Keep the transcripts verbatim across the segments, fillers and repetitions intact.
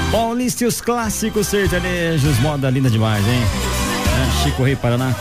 Paulista e os clássicos sertanejos, moda linda demais, hein? É, Chico Rei Paraná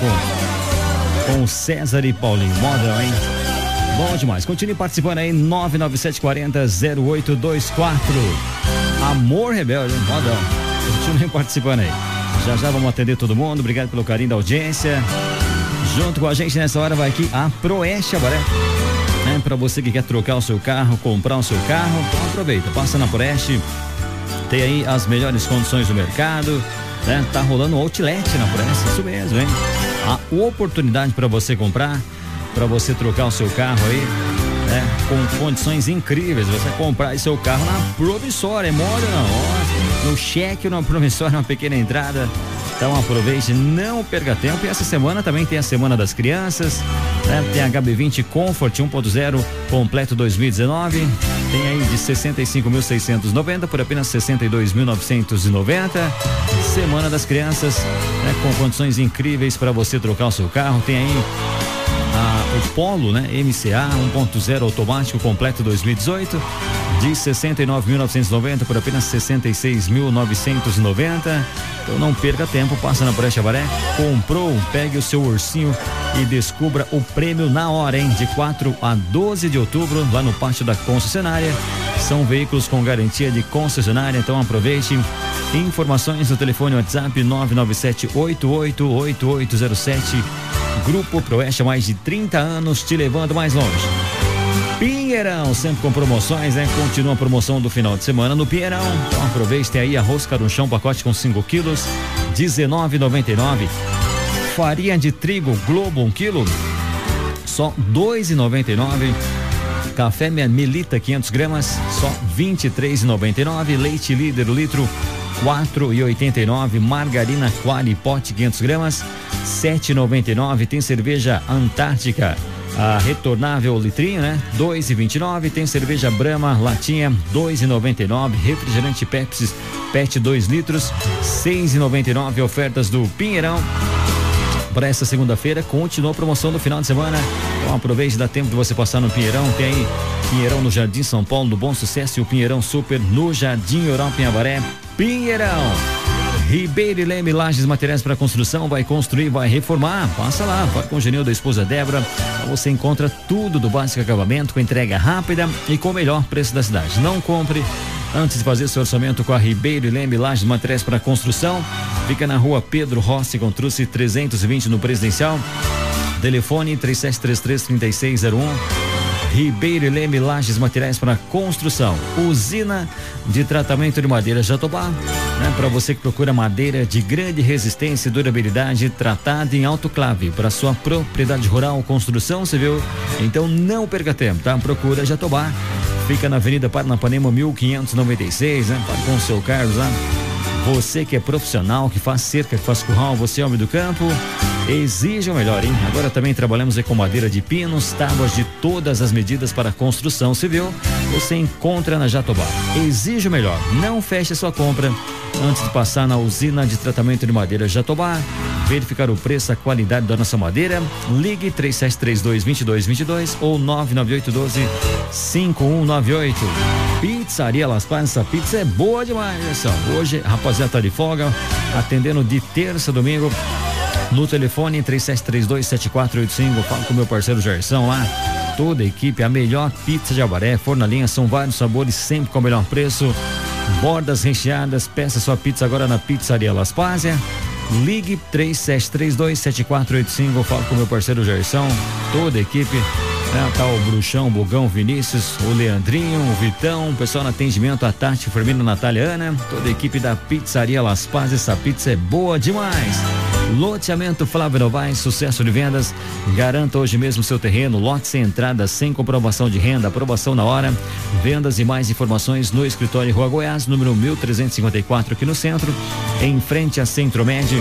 com, com César e Paulinho, moda, hein? Bom demais, continue participando aí, nove nove sete quatro zero zero oito dois quatro. Amor Rebelde, hein? Modão, continue participando aí. Já já vamos atender todo mundo, obrigado pelo carinho da audiência. Junto com a gente nessa hora vai aqui a Proeste Abaré. É, para você que quer trocar o seu carro, comprar o seu carro, então aproveita, passa na Proeste. Tem aí as melhores condições do mercado, né? Tá rolando um outlet na Proeste, isso mesmo, hein? A oportunidade para você comprar, para você trocar o seu carro aí, né? Com condições incríveis, você comprar aí seu carro na promissória, é mole ou não? No cheque ou na promissória, uma pequena entrada. Então aproveite, não perca tempo. E essa semana também tem a Semana das Crianças, né? Tem H B vinte Comfort um ponto zero completo dois mil e dezenove. Tem aí de sessenta e cinco mil seiscentos e noventa por apenas sessenta e dois mil novecentos e noventa. Semana das Crianças, né? Com condições incríveis para você trocar o seu carro. Tem aí a, o Polo, né? M C A um ponto zero automático completo dois mil e dezoito. De sessenta e nove mil novecentos e noventa por apenas sessenta e seis mil novecentos e noventa. Então não perca tempo, passa na Proeste Abaré, comprou, pegue o seu ursinho e descubra o prêmio na hora, hein? De quatro a doze de outubro, lá no pátio da concessionária. São veículos com garantia de concessionária, então aproveite. Informações no telefone WhatsApp nove nove sete oito oito oito oito zero sete. Grupo Proeste há mais de trinta anos, te levando mais longe. Pinheirão, sempre com promoções, né? Continua a promoção do final de semana no Pinheirão. Então aproveite, tem aí arroz carunchão, pacote com cinco quilos, dezenove reais e noventa e nove centavos. Farinha de trigo Globo, um quilo, só dois reais e noventa e nove centavos. Café Melita, quinhentas gramas, só vinte e três reais e noventa e nove centavos. Leite líder, o litro, quatro reais e oitenta e nove centavos. Margarina Quali, pote, quinhentas gramas, sete reais e noventa e nove centavos. Tem cerveja Antártica, a retornável litrinho, né? dois reais e vinte e nove centavos. Tem cerveja Brahma, latinha, dois reais e noventa e nove centavos. Refrigerante Pepsi, Pet dois litros, seis reais e noventa e nove centavos. Ofertas do Pinheirão. Para essa segunda-feira, continua a promoção do final de semana. Então aproveite, dá tempo de você passar no Pinheirão. Tem aí Pinheirão no Jardim São Paulo, no Bom Sucesso, e o Pinheirão Super no Jardim Europa, em Abaré. Pinheirão. Ribeiro e Leme, Lajes, materiais para construção, vai construir, vai reformar, passa lá, fala com o Genil da esposa Débora, você encontra tudo do básico acabamento, com entrega rápida e com o melhor preço da cidade. Não compre antes de fazer seu orçamento com a Ribeiro e Leme, Lajes, materiais para construção, fica na rua Pedro Rossi, com Truce trezentos e vinte no Presidencial, telefone três sete três três, três seis zero um. Ribeiro e Leme, Lajes, materiais para construção. Usina de tratamento de madeira Jatobá, né? Para você que procura madeira de grande resistência e durabilidade, tratada em autoclave para sua propriedade rural, construção civil. Então não perca tempo, tá? Procura Jatobá. Fica na Avenida Paranapanema mil quinhentos e noventa e seis, né? Fala com o seu Carlos lá. Você que é profissional, que faz cerca, que faz curral, você é homem do campo, exige o melhor, hein? Agora também trabalhamos com madeira de pinos, tábuas de todas as medidas para construção civil. Você encontra na Jatobá. Exige o melhor. Não feche sua compra antes de passar na usina de tratamento de madeira Jatobá. Verificar o preço, a qualidade da nossa madeira. Ligue três sete três dois, dois dois dois dois ou nove nove oito um dois, cinco um nove oito. Pizzaria Las Pazes, essa pizza é boa demais, pessoal. Hoje, a rapaziada tá de folga, atendendo de terça a domingo. No telefone três sete três dois, sete quatro oito cinco, falo com o meu parceiro Gerson lá. Toda a equipe, a melhor pizza de Abaré, fornalinha, são vários sabores, sempre com o melhor preço. Bordas recheadas, peça sua pizza agora na Pizzaria Las Pazes. Ligue três sete três dois, sete quatro oito cinco, falo com o meu parceiro Gerson. Toda a equipe, né? Tá o Bruxão, o Bugão, o Vinícius, o Leandrinho, o Vitão, o pessoal no atendimento, a Tati, Firmino, Natália, Ana, toda a equipe da Pizzaria Las Pazes. Essa pizza é boa demais. Loteamento Flávio Novaes, sucesso de vendas. Garanta hoje mesmo seu terreno, lote sem entrada, sem comprovação de renda, aprovação na hora. Vendas e mais informações no escritório Rua Goiás, número mil trezentos e cinquenta e quatro, aqui no centro, em frente a Centro-Med.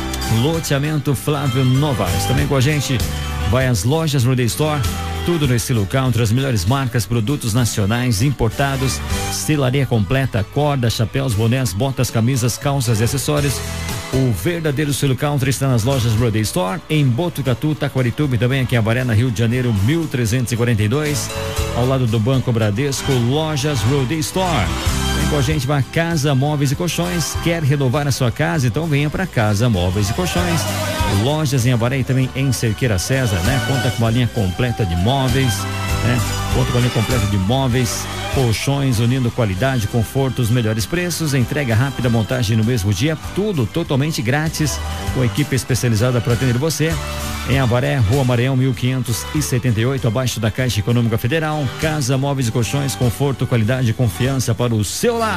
Loteamento Flávio Novaes. Também com a gente vai as lojas Roday Store, tudo no estilo country, as melhores marcas, produtos nacionais, importados, selaria completa, corda, chapéus, bonés, botas, camisas, calças e acessórios. O verdadeiro estilo country está nas lojas Roday Store, em Botucatu, Taquarituba e também aqui em Abaré, na Rio de Janeiro, mil trezentos e quarenta e dois, ao lado do Banco Bradesco. Lojas Roday Store. Vem com a gente, vai Casa Móveis e Colchões. Quer renovar a sua casa? Então venha para Casa Móveis e Colchões. Lojas em Avaré e também em Cerqueira César, né? Conta com uma linha completa de móveis, né? Conta com uma linha completa de móveis, colchões, unindo qualidade, conforto, os melhores preços, entrega rápida, montagem no mesmo dia, tudo totalmente grátis, com equipe especializada para atender você. Em Avaré, Rua Maranhão, mil quinhentos e setenta e oito, abaixo da Caixa Econômica Federal. Casa Móveis e Colchões, conforto, qualidade e confiança para o seu lar.